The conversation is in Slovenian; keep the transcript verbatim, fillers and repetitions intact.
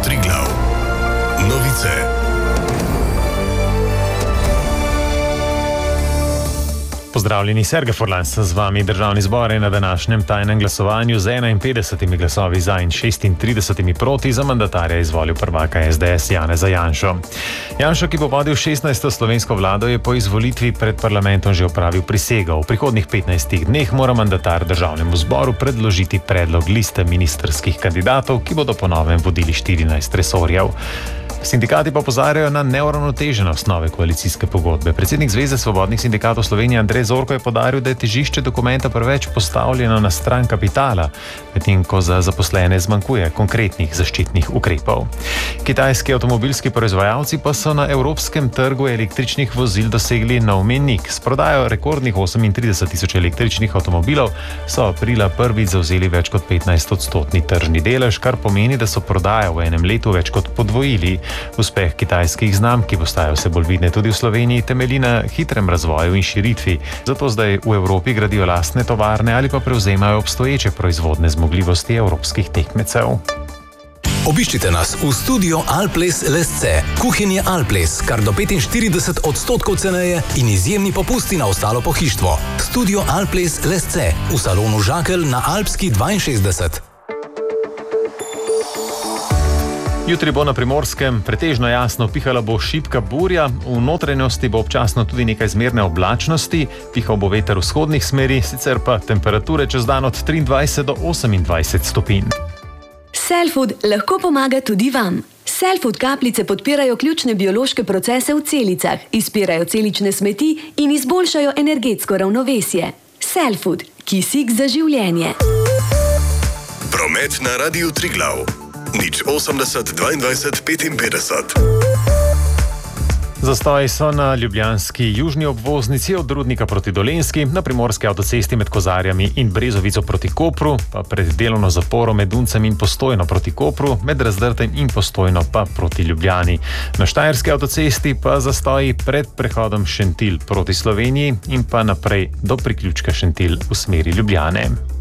Triglav. Novice. Pozdravljeni, Sergej Furlan z vami. Državni zbor je na današnjem tajnem glasovanju z enainpetdesetimi glasovi za in šestintridesetimi proti za mandatarja izvolil prvaka es de es Janeza Janšo. Janšo, ki bo vodil šestnajsto slovensko vlado, je po izvolitvi pred parlamentom že opravil prisego. V prihodnjih petnajstih dneh mora mandatar državnemu zboru predložiti predlog liste ministrskih kandidatov, ki bodo po novem vodili štirinajst resorjev. Sindikati pa opozarjajo na neuravnoteženost nove koalicijske pogodbe. Predsednik Zveze svobodnih sindikatov Slovenije Andrej Zorko je poudaril, da je težišče dokumenta preveč postavljeno na stran kapitala, medtem ko za zaposlene zmanjkuje konkretnih zaščitnih ukrepov. Kitajski avtomobilski proizvajalci pa so na evropskem trgu električnih vozil dosegli nov mejnik. S prodajo rekordnih osemintrideset tisoč električnih avtomobilov so aprila prvič zavzeli več kot petnajst odstotni tržni delež, kar pomeni, da so prodajo v enem letu več kot podvojili. Uspeh kitajskih znamk, ki postajajo vse bolj vidne tudi v Sloveniji, temelji na hitrem razvoju in širitvi. Zato zdaj v Evropi gradijo lastne tovarne ali pa prevzemajo obstoječe proizvodne zmogljivosti evropskih tekmecev. Obiščite nas v studio Alples Lesce. Kuhinje Alples, kar do petinštirideset odstotkov ceneje in izjemni popusti na ostalo pohištvo. Studio Alples Lesce v salonu Žakelj na Alpski dvainšestdeset. Jutri bo na Primorskem pretežno jasno, pihala bo šibka burja, v notranjosti bo občasno tudi nekaj zmerne oblačnosti, pihal bo veter vzhodnih smeri, sicer pa temperature čez dan od triindvajset do osemindvajset stopinj. Cellfood lahko pomaga tudi vam. Cellfood kapljice podpirajo ključne biološke procese v celicah, izpirajo celične smeti in izboljšajo energetsko ravnovesje. Cellfood, kisik za življenje. Promet na Radiu Triglav. Nič osemdeset dvaindvajset petinpetdeset. Zastoji so na ljubljanski južni obvoznici od Rudnika proti Dolenjski, na primorski avtocesti med Kozarjami in Brezovico proti Kopru, pa pred delovno zaporo med Duncem in Postojno proti Kopru, med Razdrtem in Postojno pa proti Ljubljani. Na štajerski avtocesti pa zastoji pred prehodom Šentilj proti Sloveniji in pa naprej do priključka Šentilj v smeri Ljubljane.